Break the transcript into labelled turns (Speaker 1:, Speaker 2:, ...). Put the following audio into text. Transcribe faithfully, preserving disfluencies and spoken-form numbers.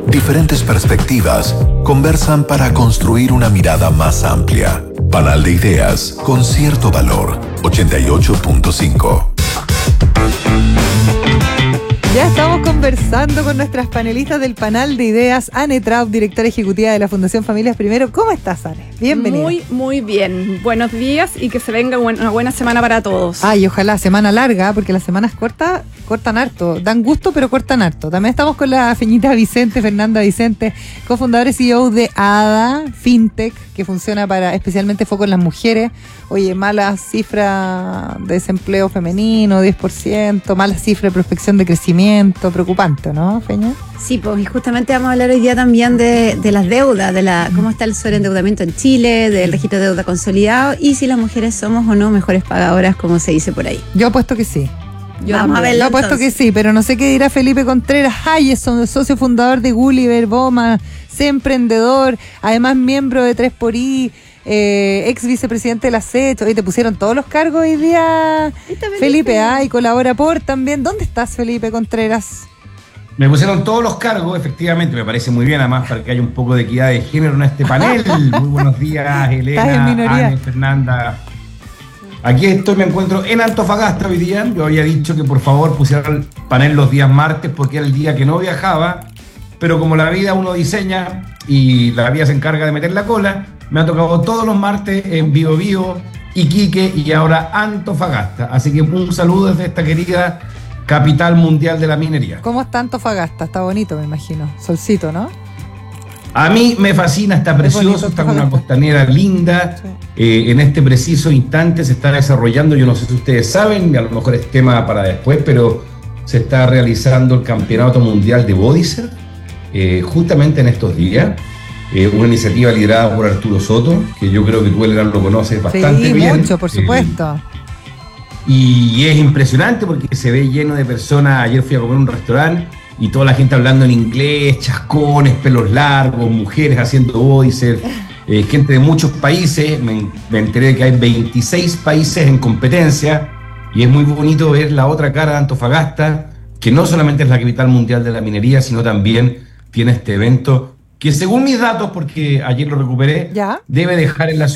Speaker 1: Diferentes perspectivas conversan para construir una mirada más amplia. Panal de Ideas, con cierto valor. ochenta y ocho punto cinco.
Speaker 2: Ya estamos conversando con nuestras panelistas del Panal de Ideas. Anne Traub, directora ejecutiva de la Fundación Familias Primero. ¿Cómo estás, Anne? Bienvenida.
Speaker 3: Muy, muy bien. Buenos días y que se venga una buena semana para todos.
Speaker 2: Ay, ojalá, semana larga, porque las semanas cortas cortan harto. Dan gusto, pero cortan harto. También estamos con la Feñita Vicente, Fernanda Vicente, cofundadora y C E O de ADA, FinTech, que funciona para especialmente foco en las mujeres. Oye, mala cifra de desempleo femenino, diez por ciento, mala cifra de prospección de crecimiento, preocupante, ¿no, Feña?
Speaker 4: Sí, pues y justamente vamos a hablar hoy día también de, de las deudas, de la cómo está el sobreendeudamiento en Chile, del registro de deuda consolidado y si las mujeres somos o no mejores pagadoras, como se dice por ahí.
Speaker 2: Yo apuesto que sí.
Speaker 4: Yo vamos a ver.
Speaker 2: Yo apuesto que sí, pero no sé qué dirá Felipe Contreras Hayes, socio fundador de Gulliver, Boma, sé emprendedor, además miembro de tres por I, eh, ex vicepresidente de la S E C H. Oye, te pusieron todos los cargos hoy día, Felipe, ah, y colabora por también. ¿Dónde estás, Felipe Contreras?
Speaker 5: Me pusieron todos los cargos, efectivamente, me parece muy bien, además, para que haya un poco de equidad de género en este panel. Muy buenos días, Elena, Anne, Fernanda. Aquí estoy, me encuentro en Antofagasta hoy día. Yo había dicho que por favor pusieran el panel los días martes porque era el día que no viajaba, pero como la vida uno diseña y la vida se encarga de meter la cola, me ha tocado todos los martes en Bio Bio, Iquique y ahora Antofagasta. Así que un saludo desde esta querida capital mundial de la minería.
Speaker 2: ¿Cómo está Antofagasta? Está bonito, me imagino. Solcito, ¿no?
Speaker 5: A mí me fascina, está precioso, bonito, está con una costanera linda. Sí. Eh, en este preciso instante se está desarrollando, yo no sé si ustedes saben, a lo mejor es tema para después, pero se está realizando el Campeonato Mundial de Body Surf, eh, justamente en estos días. Eh, una iniciativa liderada por Arturo Soto, que yo creo que tú, Elena, lo conoces bastante
Speaker 2: sí,
Speaker 5: bien.
Speaker 2: Mucho, por supuesto.
Speaker 5: Eh, y es impresionante porque se ve lleno de personas. Ayer fui a comer a un restaurante y toda la gente hablando en inglés, chascones, pelos largos, mujeres haciendo body surf, eh, gente de muchos países. Me, me enteré de que hay veintiséis países en competencia y es muy bonito ver la otra cara de Antofagasta, que no solamente es la capital mundial de la minería, sino también tiene este evento que, según mis datos, porque ayer lo recuperé,
Speaker 2: ¿ya?
Speaker 5: Debe dejar en la